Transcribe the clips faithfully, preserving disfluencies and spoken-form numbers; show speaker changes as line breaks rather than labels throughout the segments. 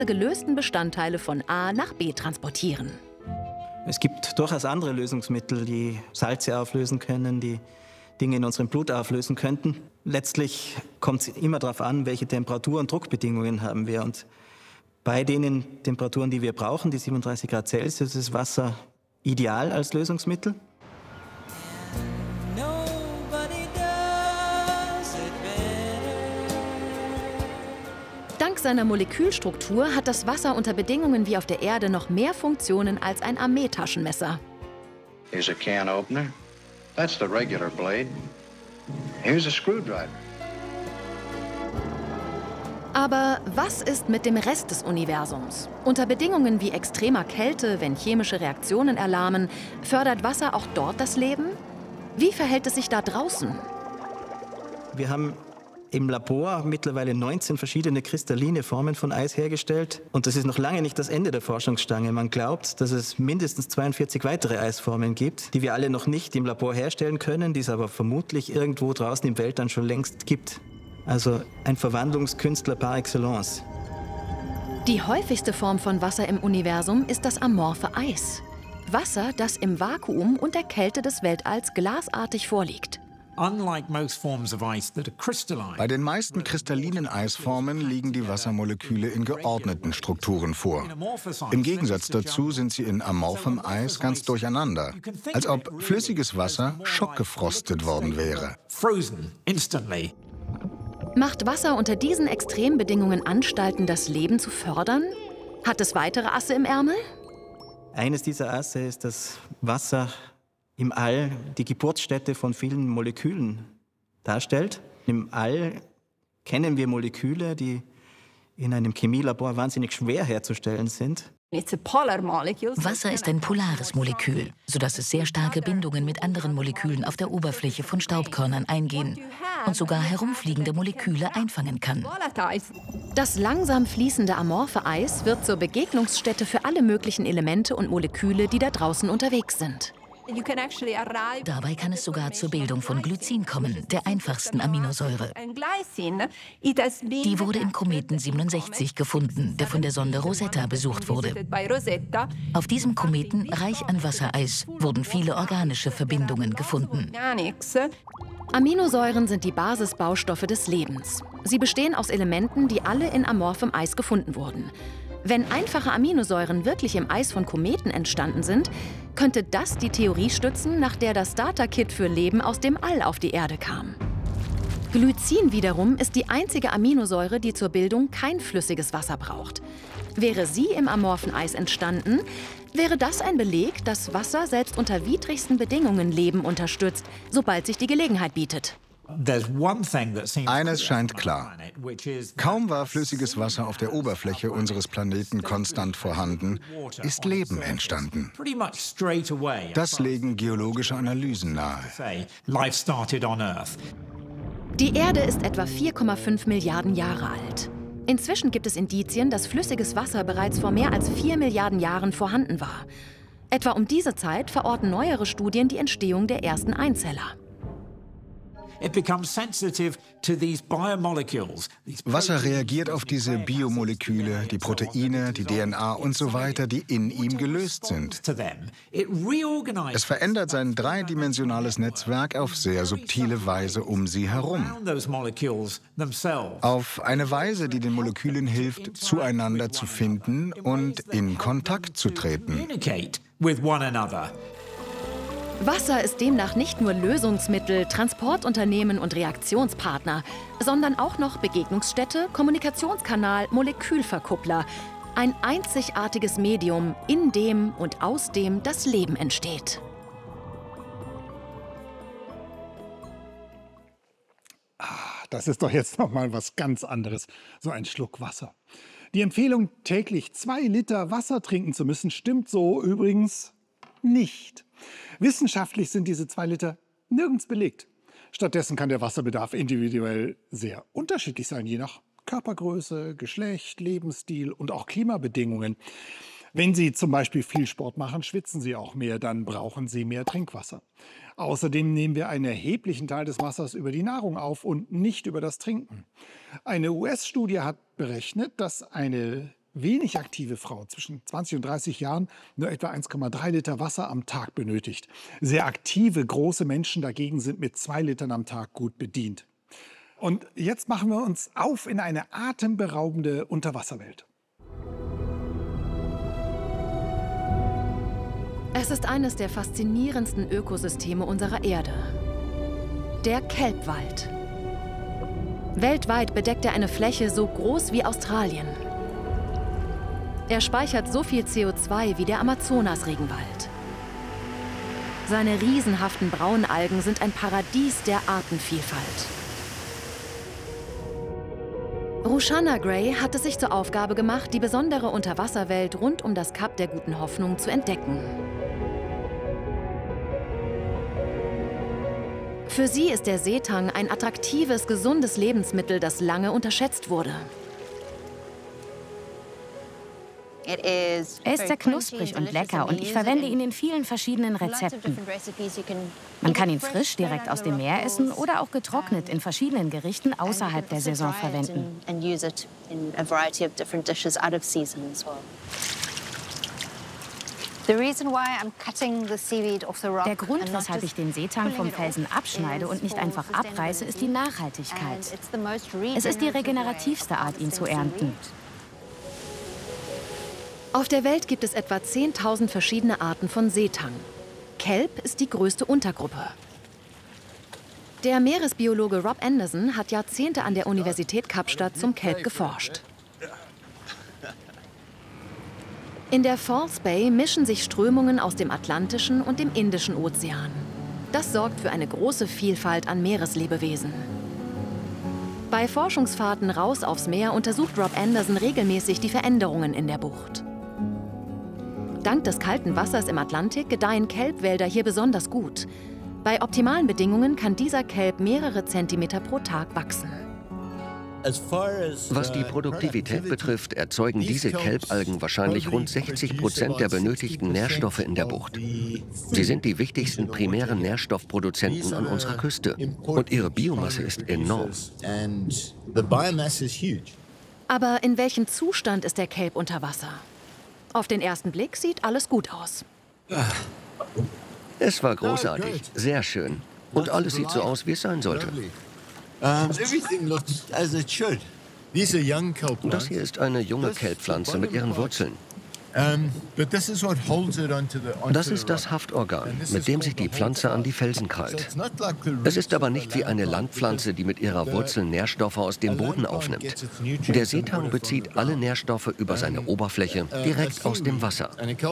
gelösten Bestandteile von A nach B transportieren.
Es gibt durchaus andere Lösungsmittel, die Salze auflösen können, die Dinge in unserem Blut auflösen könnten. Letztlich kommt es immer darauf an, welche Temperatur- und Druckbedingungen haben wir. Und bei den Temperaturen, die wir brauchen, die siebenunddreißig Grad Celsius, ist Wasser ideal als Lösungsmittel.
Dank seiner Molekülstruktur hat das Wasser unter Bedingungen wie auf der Erde noch mehr Funktionen als ein Armeetaschenmesser.
Here's a can opener. That's the regular blade. Here's a screwdriver.
Aber was ist mit dem Rest des Universums? Unter Bedingungen wie extremer Kälte, wenn chemische Reaktionen erlahmen, fördert Wasser auch dort das Leben? Wie verhält es sich da draußen?
Wir haben im Labor mittlerweile neunzehn verschiedene kristalline Formen von Eis hergestellt. Und das ist noch lange nicht das Ende der Forschungsstange. Man glaubt, dass es mindestens zweiundvierzig weitere Eisformen gibt, die wir alle noch nicht im Labor herstellen können, die es aber vermutlich irgendwo draußen im Weltall schon längst gibt. Also ein Verwandlungskünstler par excellence.
Die häufigste Form von Wasser im Universum ist das amorphe Eis. Wasser, das im Vakuum und der Kälte des Weltalls glasartig vorliegt.
Bei den meisten kristallinen Eisformen liegen die Wassermoleküle in geordneten Strukturen vor. Im Gegensatz dazu sind sie in amorphem Eis ganz durcheinander, als ob flüssiges Wasser schockgefrostet worden wäre.
Macht Wasser unter diesen Extrembedingungen Anstalten, das Leben zu fördern? Hat es weitere Asse im Ärmel?
Eines dieser Asse ist, dass Wasser im All die Geburtsstätte von vielen Molekülen darstellt. Im All kennen wir Moleküle, die in einem Chemielabor wahnsinnig schwer herzustellen sind.
Wasser ist ein polares Molekül, sodass es sehr starke Bindungen mit anderen Molekülen auf der Oberfläche von Staubkörnern eingehen und sogar herumfliegende Moleküle einfangen kann.
Das langsam fließende amorphe Eis wird zur Begegnungsstätte für alle möglichen Elemente und Moleküle, die da draußen unterwegs sind.
Dabei kann es sogar zur Bildung von Glycin kommen, der einfachsten Aminosäure. Die wurde im Kometen siebenundsechzig gefunden, der von der Sonde Rosetta besucht wurde. Auf diesem Kometen, reich an Wassereis, wurden viele organische Verbindungen gefunden.
Aminosäuren sind die Basisbaustoffe des Lebens. Sie bestehen aus Elementen, die alle in amorphem Eis gefunden wurden. Wenn einfache Aminosäuren wirklich im Eis von Kometen entstanden sind, könnte das die Theorie stützen, nach der das Starter-Kit für Leben aus dem All auf die Erde kam. Glycin wiederum ist die einzige Aminosäure, die zur Bildung kein flüssiges Wasser braucht. Wäre sie im amorphen Eis entstanden, wäre das ein Beleg, dass Wasser selbst unter widrigsten Bedingungen Leben unterstützt, sobald sich die Gelegenheit bietet.
Eines scheint klar. Kaum war flüssiges Wasser auf der Oberfläche unseres Planeten konstant vorhanden, ist Leben entstanden. Das legen geologische Analysen nahe.
Die Erde ist etwa vier Komma fünf Milliarden Jahre alt. Inzwischen gibt es Indizien, dass flüssiges Wasser bereits vor mehr als vier Milliarden Jahren vorhanden war. Etwa um diese Zeit verorten neuere Studien die Entstehung der ersten Einzeller.
Wasser reagiert auf diese Biomoleküle, die Proteine, die D N A und so weiter, die in ihm gelöst sind. Es verändert sein dreidimensionales Netzwerk auf sehr subtile Weise um sie herum. Auf eine Weise, die den Molekülen hilft, zueinander zu finden und in Kontakt zu treten.
Wasser ist demnach nicht nur Lösungsmittel, Transportunternehmen und Reaktionspartner, sondern auch noch Begegnungsstätte, Kommunikationskanal, Molekülverkuppler. Ein einzigartiges Medium, in dem und aus dem das Leben entsteht.
Ah, das ist doch jetzt noch mal was ganz anderes, so ein Schluck Wasser. Die Empfehlung, täglich zwei Liter Wasser trinken zu müssen, stimmt so übrigens nicht. Wissenschaftlich sind diese zwei Liter nirgends belegt. Stattdessen kann der Wasserbedarf individuell sehr unterschiedlich sein, je nach Körpergröße, Geschlecht, Lebensstil und auch Klimabedingungen. Wenn Sie zum Beispiel viel Sport machen, schwitzen Sie auch mehr, dann brauchen Sie mehr Trinkwasser. Außerdem nehmen wir einen erheblichen Teil des Wassers über die Nahrung auf und nicht über das Trinken. Eine U S-Studie hat berechnet, dass eine wenig aktive Frau zwischen zwanzig und dreißig Jahren nur etwa eins Komma drei Liter Wasser am Tag benötigt. Sehr aktive, große Menschen dagegen sind mit zwei Litern am Tag gut bedient. Und jetzt machen wir uns auf in eine atemberaubende Unterwasserwelt.
Es ist eines der faszinierendsten Ökosysteme unserer Erde. Der Kelpwald. Weltweit bedeckt er eine Fläche so groß wie Australien. Er speichert so viel C O zwei wie der Amazonas-Regenwald. Seine riesenhaften Braunalgen sind ein Paradies der Artenvielfalt. Rushana Gray hat es sich zur Aufgabe gemacht, die besondere Unterwasserwelt rund um das Kap der Guten Hoffnung zu entdecken. Für sie ist der Seetang ein attraktives, gesundes Lebensmittel, das lange unterschätzt wurde.
Er ist sehr knusprig und lecker und ich verwende ihn in vielen verschiedenen Rezepten. Man kann ihn frisch direkt aus dem Meer essen oder auch getrocknet in verschiedenen Gerichten außerhalb der Saison verwenden. Der Grund, weshalb ich den Seetang vom Felsen abschneide und nicht einfach abreiße, ist die Nachhaltigkeit. Es ist die regenerativste Art, ihn zu ernten.
Auf der Welt gibt es etwa zehntausend verschiedene Arten von Seetang. Kelp ist die größte Untergruppe. Der Meeresbiologe Rob Anderson hat Jahrzehnte an der Universität Kapstadt zum Kelp geforscht. In der False Bay mischen sich Strömungen aus dem Atlantischen und dem Indischen Ozean. Das sorgt für eine große Vielfalt an Meereslebewesen. Bei Forschungsfahrten raus aufs Meer untersucht Rob Anderson regelmäßig die Veränderungen in der Bucht. Dank des kalten Wassers im Atlantik gedeihen Kelpwälder hier besonders gut. Bei optimalen Bedingungen kann dieser Kelp mehrere Zentimeter pro Tag wachsen.
Was die Produktivität betrifft, erzeugen diese Kelpalgen wahrscheinlich rund sechzig Prozent der benötigten Nährstoffe in der Bucht. Sie sind die wichtigsten primären Nährstoffproduzenten an unserer Küste. Und ihre Biomasse ist enorm.
Aber in welchem Zustand ist der Kelp unter Wasser? Auf den ersten Blick sieht alles gut aus.
Es war großartig, sehr schön. Und alles sieht so aus, wie es sein sollte. Das hier ist eine junge Kelppflanze mit ihren Wurzeln. Das ist das Haftorgan, mit dem sich die Pflanze an die Felsen krallt. Es ist aber nicht wie eine Landpflanze, die mit ihrer Wurzel Nährstoffe aus dem Boden aufnimmt. Der Seetang bezieht alle Nährstoffe über seine Oberfläche direkt aus dem Wasser.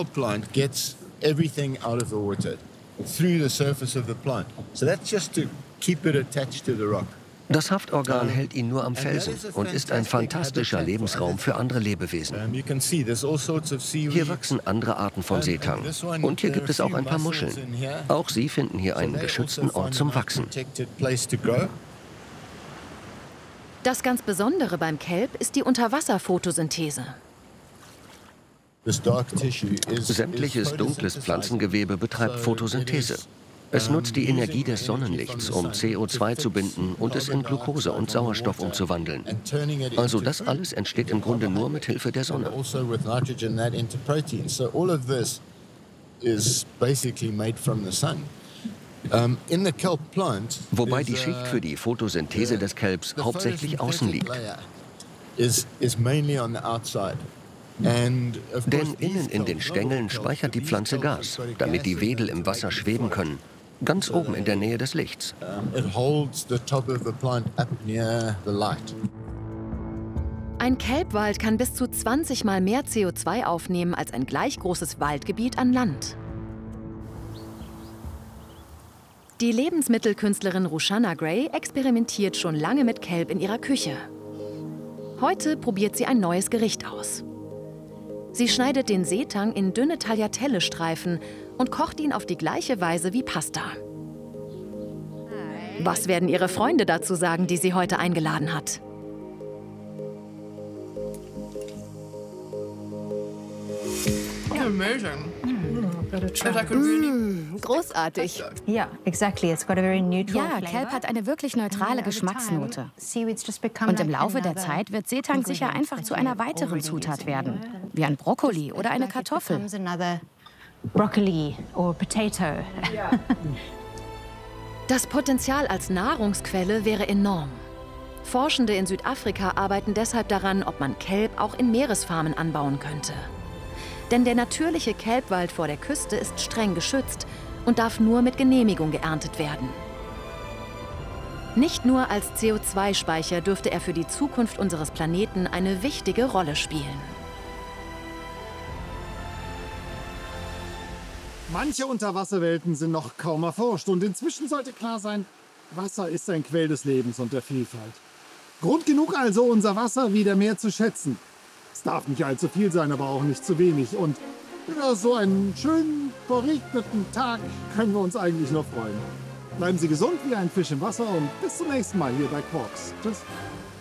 Das Haftorgan hält ihn nur am Felsen und ist ein fantastischer Lebensraum für andere Lebewesen. Hier wachsen andere Arten von Seetang. Und hier gibt es auch ein paar Muscheln. Auch sie finden hier einen geschützten Ort zum Wachsen.
Das ganz Besondere beim Kelp ist die Unterwasserphotosynthese.
Sämtliches dunkles Pflanzengewebe betreibt Photosynthese. Es nutzt die Energie des Sonnenlichts, um C O zwei zu binden und es in Glucose und Sauerstoff umzuwandeln. Also das alles entsteht im Grunde nur mit Hilfe der Sonne. Wobei die Schicht für die Photosynthese des Kelps hauptsächlich außen liegt. Denn innen in den Stängeln speichert die Pflanze Gas, damit die Wedel im Wasser schweben können. Ganz oben in der Nähe des Lichts.
Ein Kelpwald kann bis zu zwanzig Mal mehr C O zwei aufnehmen als ein gleich großes Waldgebiet an Land. Die Lebensmittelkünstlerin Rushana Gray experimentiert schon lange mit Kelp in ihrer Küche. Heute probiert sie ein neues Gericht aus. Sie schneidet den Seetang in dünne Tagliatelle-Streifen und kocht ihn auf die gleiche Weise wie Pasta. Was werden ihre Freunde dazu sagen, die sie heute eingeladen hat?
Amazing.
Mmh, großartig.
Ja,
Kelp hat eine wirklich neutrale Geschmacksnote. Und im Laufe der Zeit wird Seetang sicher einfach zu einer weiteren Zutat werden, wie ein Brokkoli oder eine Kartoffel.
Broccoli or potato.
Das Potenzial als Nahrungsquelle wäre enorm. Forschende in Südafrika arbeiten deshalb daran, ob man Kelp auch in Meeresfarmen anbauen könnte. Denn der natürliche Kelpwald vor der Küste ist streng geschützt und darf nur mit Genehmigung geerntet werden. Nicht nur als C O zwei Speicher dürfte er für die Zukunft unseres Planeten eine wichtige Rolle spielen.
Manche Unterwasserwelten sind noch kaum erforscht und inzwischen sollte klar sein, Wasser ist ein Quell des Lebens und der Vielfalt. Grund genug also, unser Wasser wieder mehr zu schätzen. Es darf nicht allzu viel sein, aber auch nicht zu wenig. Und über so einen schönen, verregneten Tag können wir uns eigentlich nur freuen. Bleiben Sie gesund wie ein Fisch im Wasser und bis zum nächsten Mal hier bei Quarks. Tschüss.